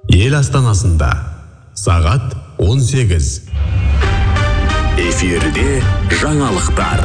Ел астанасында сағат 18. Эфирде жаңалықтар.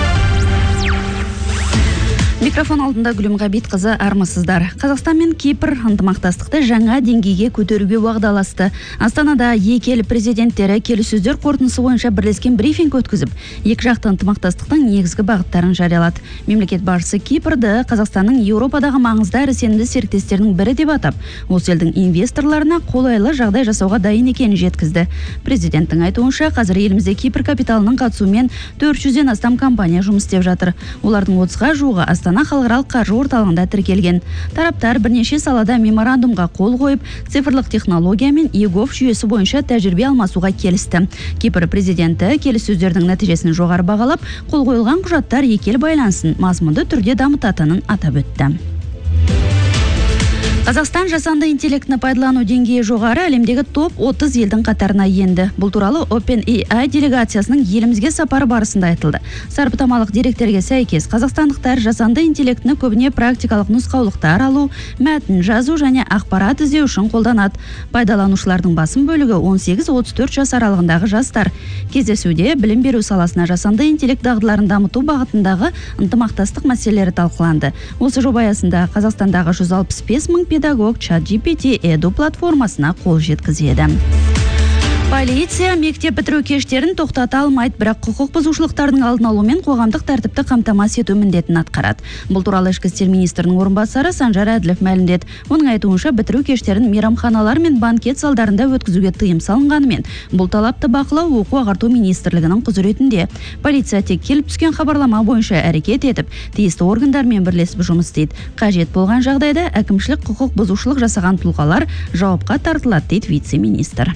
Микрофон алдында Гүлім Ғабитқызы, армысыздар. Қазақстан мен Кипр ынтымақтастықты жаңа деңгейге көтеруге уағдаласты. Астанада екі ел президенттері келіссөздер қорытындысы бойынша бірлескен брифинг өткізіп, екі жақты ынтымақтастықтың негізгі бағыттарын жариялады. Мемлекет басшысы Кипрді Қазақстанның Еуропадағы маңызды әрі сенімді серіктестерінің бірі деп атап, осы елдің инвесторларына қолайлы жағдай жасауға дайын екенін жеткізді. Президенттің айтуынша, қазір елімізде Кипр капиталының қатысуымен 400-ден астам компания жұмыс істеп жатыр. Олардың 30-ға жуығы Астана халықаралық қаржы орталығында тіркелген. Тараптар бірнеше салада меморандумға қол қойып, цифрлық технология мен ЕГОВ жүйесі бойынша тәжірибе алмасуға келісті. Кипр президенті келіссөздердің нәтижесін жоғары бағалап, қол қойылған құжаттар екі ел байланысын мазмұнды түрде дамытатынын атап өтті. Қазақстан жасанды интеллектіні пайдалану деңгейі жоғары әлемдегі топ 30 елдің қатарына енді. Бұл туралы OpenAI делегациясының елімізге сапары барысында айтылды. Сарапшылық деректерге сәйкес, қазақстандықтар жасанды интеллектіні көбіне практикалық нұсқаулықтар алу, мәтін жазу және ақпарат іздеу үшін қолданады. Пайдаланушылардың басым бөлігі 18-34 жас аралығындағы жастар. Кездесуде білім беру саласына жасанды интеллект дағдыларын дамыту бағытындағы ынтымақтастық мәселелері талқыланды. Осы жоба аясында Қазақстандағы 165 мың педагог ChatGPT Edu платформасына қол жеткізеді. Полиция мектеп бітіру кештерін тоқтата алмайды, бірақ құқық бұзушылықтардың алдын алу мен қоғамдық тәртіпті қамтамасыз ету міндетін атқарады. Бұл туралы ішкі істер министрінің орынбасары Санжар Әділов мәлімдеді. Оның айтуынша, бітіру кештерін мейрамханалар мен банкет залдарында өткізуге тыйым салынғанымен, бұл талапты бақылау оқу-ағарту министрлігінің құзыретінде. Полиция тек келіп түскен хабарлама бойынша әрекет етіп, тиісті органдармен бірлесіп жұмыс істейді. Қажет болған жағдайда әкімшілік құқық бұзушылық жасаған тұлғалар жауапқа тартылады, дейді вице-министр.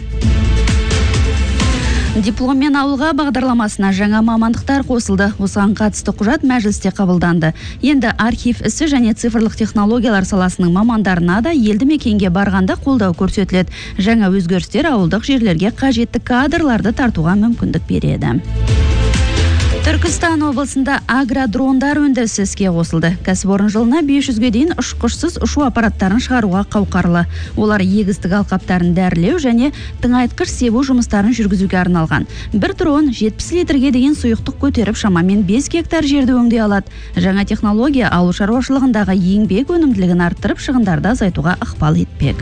Дипломмен ауылға бағдарламасына жаңа мамандықтар қосылды. Осыған қатысты құжат мәжілісте қабылданды. Енді архив ісі және цифрлық технологиялар саласының мамандарына да елді мекенге барғанда қолдау көрсетіледі. Жаңа өзгерістер ауылдық жерлерге қажетті кадрларды тартуға мүмкіндік береді. Түркістан облысында агродрондар өндірісі іске қосылды. Кәсіпорын жылына 500-ге дейін ұшқышсыз ұшу аппараттарын шығаруға қауқарлы. Олар егістік алқаптарын дәрілеу және тыңайтқыш себу жұмыстарын жүргізуге арналған. Бір дрон 70 литрге дейін сұйықтық көтеріп, шамамен 5 гектар жерді өңдей алады. Жаңа технология ауыл шаруашылығындағы еңбек өнімділігін арттырып, шығындарды азайтуға ықпал етпек.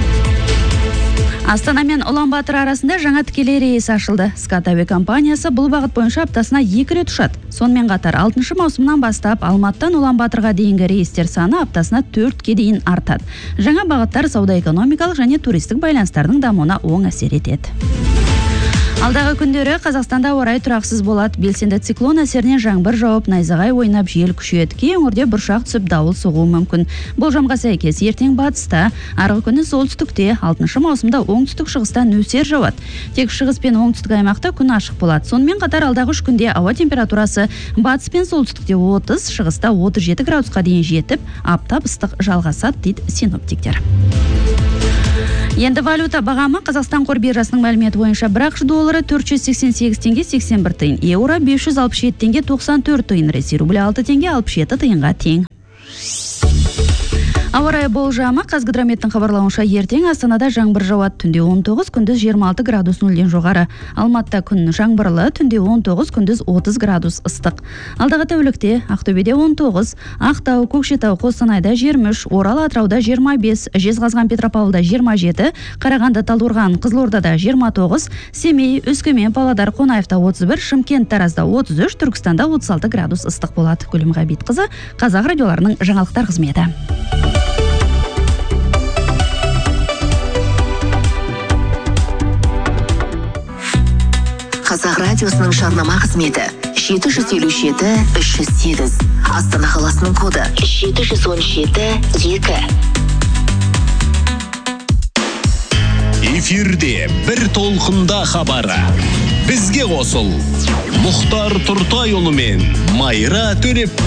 Астана мен Улан-Батыр арасында жаңа тікелей рейс ашылды. Скат әуе компаниясы бұл бағыт бойынша аптасына 2 рет ұшады. Сонымен қатар 6 маусымнан бастап Алматыдан Улан-Батырға дейінгі рейстер саны аптасына 4-ке дейін артады. Жаңа бағыттар сауда-экономикалық және туристік байланыстардың дамуына оң әсер етеді. Алдағы күндері Қазақстанда ауа райы тұрақсыз болады. Белсенді циклон әсерінен жаңбыр жауып, найзағай ойнап, жел күшейеді. Кей өңірде бұршақ түсіп, дауыл соғуы мүмкін. Болжамға сәйкес, ертең батыста, арғы күні солтүстікте, 6 маусымда оңтүстік шығыста нөсер жауады. Тек шығыс пен оңтүстік аймақта күн ашық болады. Сонымен қатар алдағы 3 күнде ауа температурасы батыс пен солтүстікте 30, шығыста 37 градусқа дейін жетіп, аптап ыстық жалғасады, дейді синоптиктер. Енді валюта бағамы Қазақстан қор биржасының мәліметі бойынша бір ақш доллары 488 теңге 81 тиын, еуро 567 теңге 94 тиын, ресей рублі 6 теңге 67 тиынға тең. Ауа райы болжамы Қазгидрометтің хабарлауынша ертең Астанада жаңбыр жауады, түнде 19, күндіз 26 градус нөлден жоғары. Алматыда күн жаңбырлы, түнде 19, күндіз 30 градус ыстық. Алдағы тәулікте Ақтөбеде 19, Ақтау, Көкшетау, Қостанайда 23, Орал, Атырауда 25, Жезқазған, Петропавлда 27, Қарағанды, Талдықорған, Қызылордада 29, Семей, Өскемен, Павлодар, Қонаевта 31, Шымкент, Таразда 33, Түркістанда 36 градус ыстық болады. Гүлім Ғабитқызы, Қазақ радиоларының жаңалықтар қызметі. Қазақ радиосының жарнама қызметі 757-308. Астана қаласының коды 717-2. Эфирде бір толқында хабары. Бізге қосыл. Мұхтар Тұртайұлы мен Майра Төлеп